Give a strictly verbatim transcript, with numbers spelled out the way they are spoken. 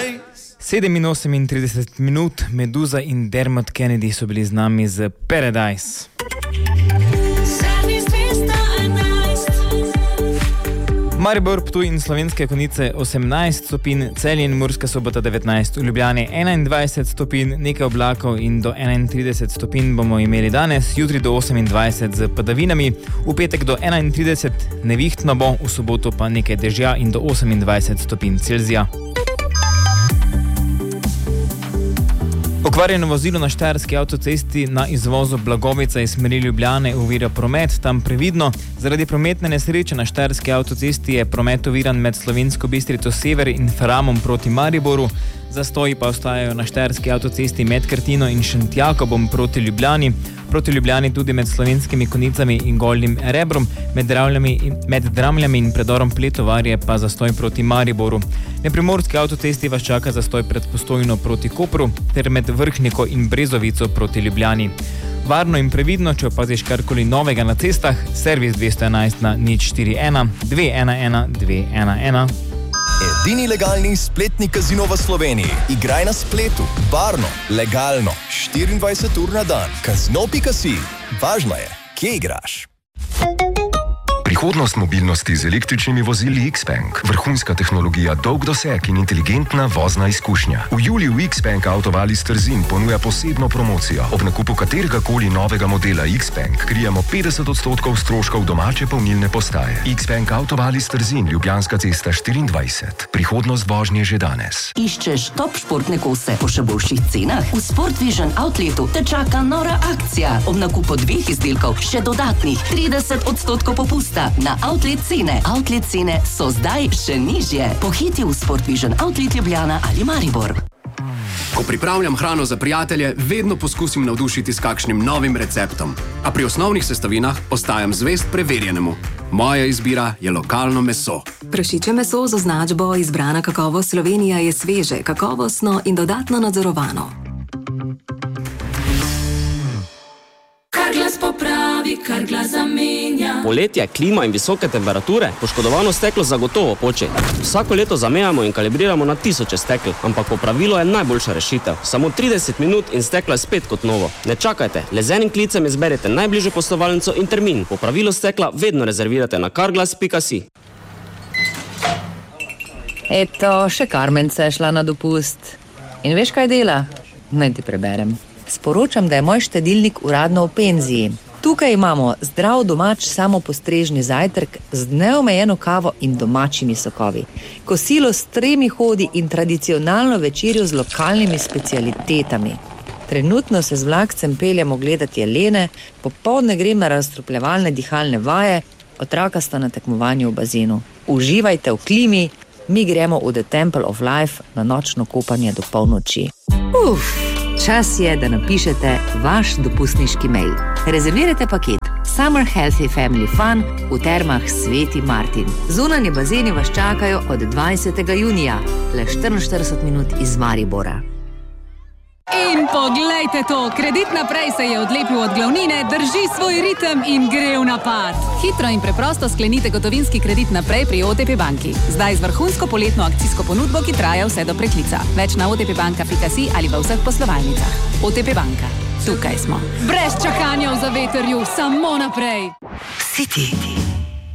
sedeminosemintrideset minut, Meduza in Dermot Kennedy so bili z nami z Paradise. Maribor, Ptuj in Slovenske Konjice osemnajst stopinj, Celje in Murska Sobota devetnajst, v Ljubljani enaindvajset stopinj, nekaj oblakov in do enaintrideset stopinj bomo imeli danes, jutri do osemindvajset z padavinami, v petek do enaintrideset nevihtno bo, v soboto pa nekaj dežja in do osemindvajset stopinj Celzija. Okvarjeno vozilo na štajerski avtocesti na izvozu Blagovica iz smeri Ljubljane ovira promet, tam previdno. Zaradi prometne nesreče na štajerski avtocesti je promet oviran med Slovensko Bistrico Sever in Framom proti Mariboru. Zastoji pa ostajajo na štajerski avtocesti med Krtino in Šentjakobom proti Ljubljani. Proti Ljubljani tudi med Slovenskimi Konjicami in Golnim Rebrom, med Dravljami in, med Dramljami in predorom Pletovarje pa zastoj proti Mariboru. Na primorski avtocesti vas čaka zastoj pred Postojno proti Kopru ter med Vrhniko in Brezovico proti Ljubljani. Varno in previdno, če opaziš karkoli novega na cestah, servis dvesto enajst na nič štiri ena dve ena ena dve ena ena. Edini legalni spletni kazino v Sloveniji. Igraj na spletu, varno, legalno, štiriindvajset ur na dan. Kazino pika si. Važno je, kje igraš. Prihodnost mobilnosti z električnimi vozili Xpeng. Vrhunska tehnologija, dolg doseg in inteligentna vozna izkušnja. V juliju Xpeng Autovalis Trzin ponuja posebno promocijo. Ob nakupu katerega koli novega modela Xpeng krijemo petdeset odstotkov stroškov domače polnilne postaje. Xpeng Autovalis Trzin, Ljubljanska cesta štiriindvajset. Prihodnost vožnje že danes. Iščeš top športne kose po še boljših cenah? V Sport Vision Outletu te čaka nora akcija. Ob nakupu dveh izdelkov še dodatnih trideset odstotkov popusta na outlet cene. Outlet cene so zdaj še nižje. Pohiti v Sport Vision Outlet Ljubljana ali Maribor. Ko pripravljam hrano za prijatelje, vedno poskusim navdušiti s kakšnim novim receptom. A pri osnovnih sestavinah ostajam zvest preverjenemu. Moja izbira je lokalno meso. Prašiče meso z označbo Izbrana kakovost Slovenija je sveže, kakovostno in dodatno nadzorovano. Kar glas popravi, kar glas zamenja. Poletje, klima in visoke temperature, poškodovano steklo zagotovo poči. Vsako leto zamejamo in kalibriramo na tisoče stekel, ampak popravilo je najboljša rešitev. Samo trideset minut in steklo je spet kot novo. Ne čakajte, le z enim klicem izberite najbližjo poslovalnico in termin. Popravilo stekla vedno rezervirate na carglass pika si. Eto, še Karmence je šla na dopust. In veš, kaj dela? Naj ti preberem. Sporočam, da je moj štedilnik uradno v penziji. Tukaj imamo zdrav domač samopostrežni zajtrk z neomejeno kavo in domačimi sokovi, kosilo s tremi hodi in tradicionalno večerjo z lokalnimi specialitetami. Trenutno se z vlakcem peljemo gledati jelene, popoldne grem na razstrupljevalne dihalne vaje, otroka sta na tekmovanju v bazenu. Uživajte v klimi, mi gremo v The Temple of Life na nočno kopanje do polnoči. Uf! Čas je, da napišete vaš dopustniški mail. Rezervirajte paket Summer Healthy Family Fun v termah Sveti Martin. Zunanji bazeni vas čakajo od dvajsetega junija, le štiriinštirideset minut iz Maribora. In poglejte to, Kredit naprej se je odlepil od glavnine, drži svoj ritem in gre v napad. Hitro in preprosto sklenite gotovinski kredit naprej pri O T P banki. Zdaj z vrhunsko poletno akcijsko ponudbo, ki traja vse do preklica. Več na otpbanka pika si ali v vseh poslovalnicah. O T P banka. Tukaj smo. Brez čakanja v zavetrju, samo naprej. City.